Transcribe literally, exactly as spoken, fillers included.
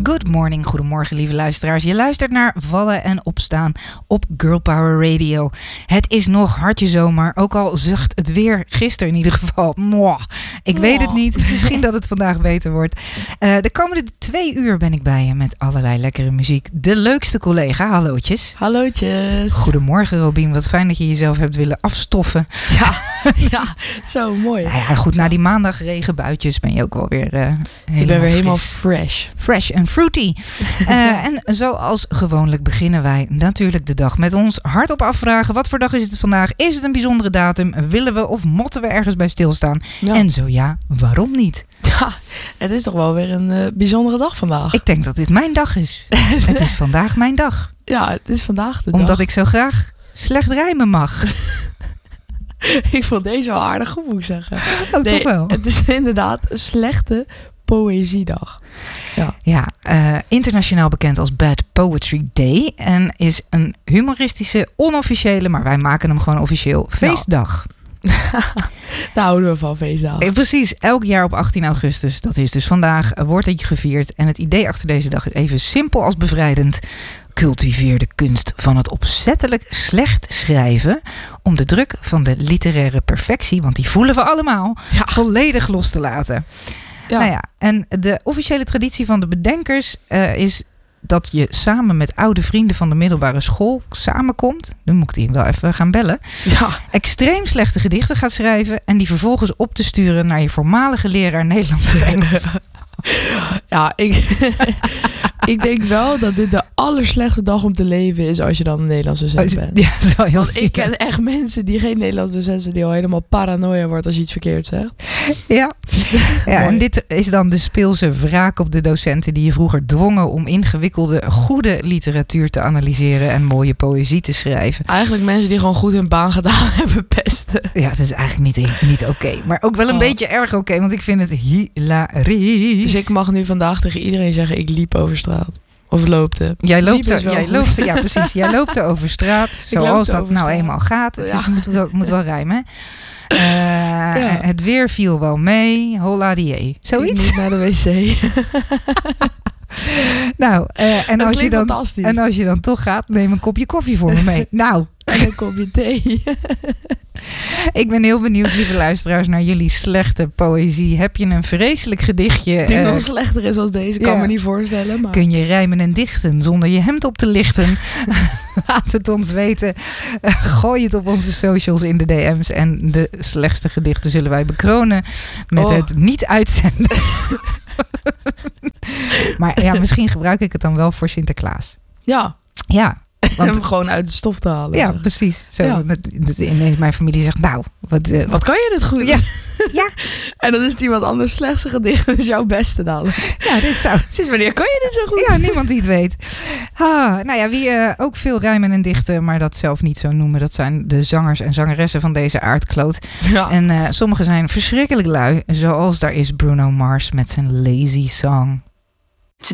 Good morning, goedemorgen lieve luisteraars. Je luistert naar Vallen en Opstaan op Girl Power Radio. Het is nog hartje zomer, ook al zucht het weer gisteren in ieder geval. Mwah. Ik Mwah. weet het niet, misschien dat het vandaag beter wordt. Uh, de komende twee uur ben ik bij je met allerlei lekkere muziek. De leukste collega, hallootjes. Hallootjes. Goedemorgen Robien, wat fijn dat je jezelf hebt willen afstoffen. Ja, ja zo mooi. Nou ja, goed, na die maandag regenbuitjes ben je ook wel weer uh, helemaal Ik ben weer fris. helemaal fresh. Fresh en fruity. uh, en zoals gewoonlijk beginnen wij natuurlijk de dag met ons hardop afvragen. Wat voor dag is het vandaag? Is het een bijzondere datum? Willen we of motten we ergens bij stilstaan? Ja. En zo ja, waarom niet? Ja, het is toch wel weer een uh, bijzondere dag vandaag. Ik denk dat dit mijn dag is. Het is vandaag mijn dag. Ja, het is vandaag de Omdat dag. ik zo graag slecht rijmen mag. Ik vond deze wel aardig goed, moet ik zeggen. Oh, nee, toch wel? Het is inderdaad een slechte poëziedag. Ja. Ja, uh, internationaal bekend als Bad Poetry Day. En is een humoristische, onofficiële, maar wij maken hem gewoon officieel, feestdag. Daar houden we van, feestdagen. Eh, precies, elk jaar op achttien augustus. Dat is dus vandaag, uh, wordt het gevierd. En het idee achter deze dag is even simpel als bevrijdend. Cultiveer de kunst van het opzettelijk slecht schrijven om de druk van de literaire perfectie, want die voelen we allemaal, Ja. volledig los te laten. Ja. Nou ja, en de officiële traditie van de bedenkers uh, is dat je samen met oude vrienden van de middelbare school samenkomt. Nu moet ik die wel even gaan bellen. Ja. Extreem slechte gedichten gaat schrijven en die vervolgens op te sturen naar je voormalige leraar Nederlands of Engels. Ja, ik, ik denk wel dat dit de allerslechtste dag om te leven is als je dan een Nederlands docent bent. Ja, dat is wel heel Want ik ken echt mensen die geen Nederlands docent zijn, die al helemaal paranoia wordt als je iets verkeerd zegt. Ja, ja Mooi. En dit is dan de speelse wraak op de docenten die je vroeger dwongen om ingewikkelde, goede literatuur te analyseren en mooie poëzie te schrijven. Eigenlijk mensen die gewoon goed hun baan gedaan hebben pesten. Ja, dat is eigenlijk niet, niet oké. Okay. Maar ook wel een Oh. beetje erg oké, okay, want ik vind het hilarisch. Dus ik mag nu vandaag tegen iedereen zeggen, ik liep over straat. Of loopte. Jij loopt, Liep is er, wel jij goed. loopt er, ja precies. Jij loopt er over straat, zoals loopte dat over nou straat. eenmaal gaat. Het Ja. is, moet, wel, moet wel rijmen. Uh, Ja. Het weer viel wel mee. Holla die. Ik Zoiets. moet naar de wc. Nou, uh, en, Dat als je klinkt dan, fantastisch. en als je dan toch gaat, neem een kopje koffie voor me mee. Nou, En een kopje thee. ik ben heel benieuwd, lieve luisteraars, naar jullie slechte poëzie. Heb je een vreselijk gedichtje? Die uh, nog slechter is als deze. Kan ja. me niet voorstellen. Maar... Kun je rijmen en dichten zonder je hemd op te lichten? Laat het ons weten. Uh, gooi het op onze socials in de D M's. En de slechtste gedichten zullen wij bekronen met Oh. het niet uitzenden. Maar ja, misschien gebruik ik het dan wel voor Sinterklaas. Ja. Ja, Om hem want, gewoon uit de stof te halen. ja zeg. precies. Zo, Ja. dat, dat ineens mijn familie zegt, nou, wat... Uh, Wat kan je dit goed? Ja. Ja. En dan is het iemand anders slechtste gedicht. Dat is jouw beste dan. ja, dit zou... Sinds wanneer kan je dit zo goed? Ja, niemand die het weet. Ah, nou ja, wie uh, ook veel rijmen en dichten, maar dat zelf niet zo noemen, dat zijn de zangers en zangeressen van deze aardkloot. Ja. En uh, sommige zijn verschrikkelijk lui, zoals daar is Bruno Mars met zijn Lazy Song.